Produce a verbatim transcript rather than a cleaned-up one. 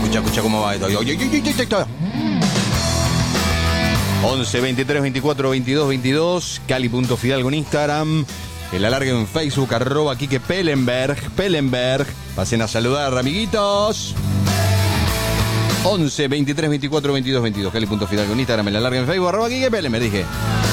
Escucha, escucha cómo va esto. once, veintitrés, veinticuatro, veintidós, veintidós. Cali.fidalgo en Instagram. El alargue en Facebook, arroba Quique Pellenberg. Pellenberg. Pasen a saludar, amiguitos. once, veintitrés, veinticuatro, veintidós, veintidós. Cali.fidalgo en Instagram. El alargue en Facebook, arroba Quique Pellenberg. Dije.